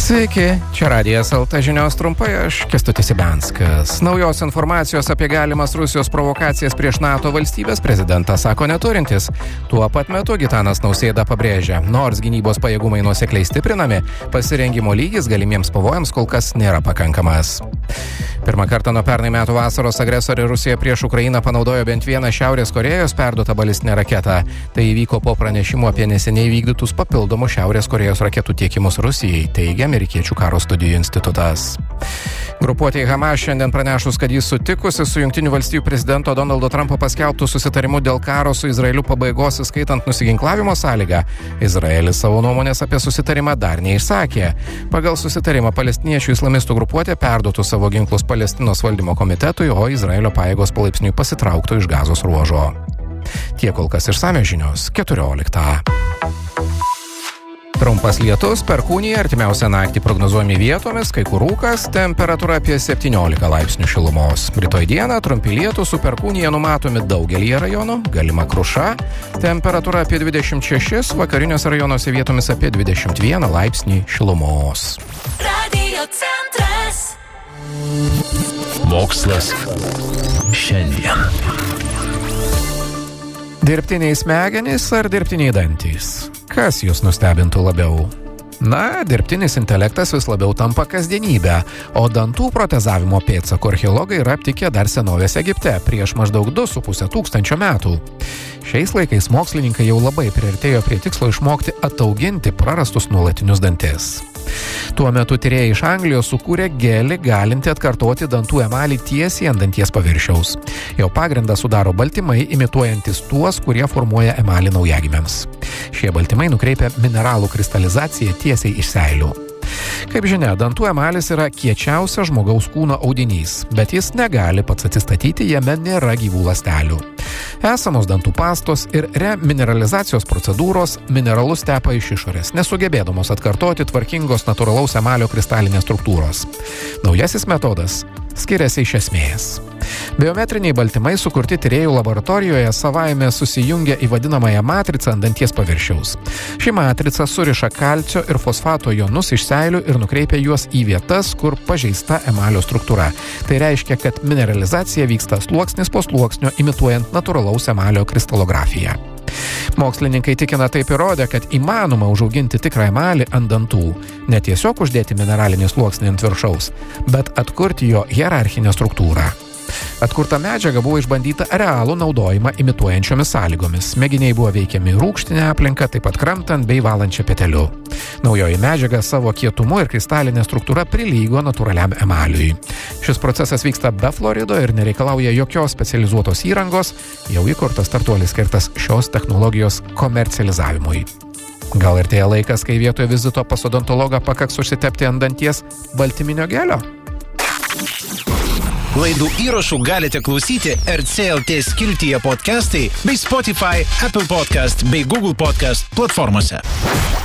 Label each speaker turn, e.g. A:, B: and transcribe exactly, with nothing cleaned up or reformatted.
A: Sveiki, čia Radijas L T žinios trumpai, aš Kęstutis Ibianskas. Naujos informacijos apie galimas Rusijos provokacijas prieš NATO valstybės prezidentas sako neturintis. Tuo pat metu Gitanas Nausėda pabrėžia, nors gynybos pajėgumai nuosekliai stiprinami, pasirengimo lygis galimiems pavojams kol kas nėra pakankamas. Pirmą kartą nuo pernai metų vasaros agresorė Rusija prieš Ukrainą panaudojo bent vieną Šiaurės Korėjos perduotą balistinę raketą. Tai įvyko po pranešimų apie neseniai vykdytus papildomus Šiaurės Korėjos raketų tiekimus Rusijai, teigia Amerikiečių karo studijų institutas. Grupuotė Hamas šiandien pranešus, kad jis sutikusi su Jungtinių valstijų prezidento Donaldo Trumpo paskelbtų susitarimu dėl karo su Izraeliu pabaigos, įskaitant nusiginklavimo sąlygą. Izraelis savo nuomonės apie susitarimą dar neišsakė. Pagal susitarimą palestiniečių islamistų grupuotė perduotų savo ginklus Palestinos valdymo komitetui, o Izraelio pajėgos palaipsniui pasitrauktų iš Gazos ruožo. Tiek kol kas išsamios žinios keturioliktą. Trumpas lietus, perkūnija, artimiausią naktį prognozuojami vietomis, kai kur rūkas, temperatūra apie septyniolika laipsnių šilumos. Rytoj dieną trumpi lietūs su perkūnija numatomi daugelyje rajonų, galima kruša, temperatūra apie dvidešimt šešis, vakariniuose rajonuose vietomis apie dvidešimt vieną laipsnį šilumos.
B: Radio centras.
C: Mokslas šiandien.
A: Dirbtiniai smegenys ar dirbtiniai dantys? Kas jūs nustebintų labiau? Na, dirbtinis intelektas vis labiau tampa kasdienybę, o dantų protezavimo pėdsakų archeologai yra aptikę dar senovės Egipte prieš maždaug du su puse tūkstančio metų. Šiais laikais mokslininkai jau labai priartėjo prie tikslo išmokti atauginti prarastus nuolatinius dantis. Tuo metu tyrėjai iš Anglijos sukūrė gelį galinti atkartoti dantų emalį tiesiai ant danties paviršiaus. Jo pagrindą sudaro baltymai, imituojantis tuos, kurie formuoja emalį naujagimiams. Šie baltymai nukreipia mineralų kristalizaciją tiesiai iš seilių. Kaip žinia, dantų emalis yra kiečiausias žmogaus kūno audinys, bet jis negali pats atsistatyti, jame nėra gyvų ląstelių. Esamos dantų pastos ir remineralizacijos procedūros mineralus tepa iš išorės, nesugebėdamos atkartoti tvarkingos natūralaus emalio kristalinės struktūros. Naujasis metodas skiriasi iš esmės. Biometriniai baltymai sukurti tyrėjų laboratorijoje savaime susijungia į vadinamąją matricą ant danties paviršiaus. Ši matrica suriša kalcio ir fosfato jonus iš seilių ir nukreipia juos į vietas, kur pažeista emalio struktūra. Tai reiškia, kad mineralizacija vyksta sluoksnis po sluoksnio, imituojant natūralaus emalio kristalografiją. Mokslininkai tikina taip įrodę, kad įmanoma užauginti tikrą emalį ant dantų. Ne tiesiog uždėti mineralinį sluoksnį ant viršaus, bet atkurti jo hierarchinę struktūrą. Atkurta medžiaga buvo išbandyta realų naudojimą imituojančiomis sąlygomis. Mėginiai buvo veikiami rūgštinę aplinką, taip pat kramtant bei valančią peteliu. Naujoji medžiaga savo kietumu ir kristalinė struktūra prilygo natūraliam emaliui. Šis procesas vyksta be fluorido ir nereikalauja jokios specializuotos įrangos, jau įkurtas startuolis skirtas šios technologijos komercializavimui. Gal artėja laikas, kai vietoje vizito pas odontologą pakaks užsitepti ant danties baltyminio gelio?
C: Laidų įrašų galite klausyti R C L T skiltyje podcastai bei Spotify, Apple Podcast bei Google Podcast platformose.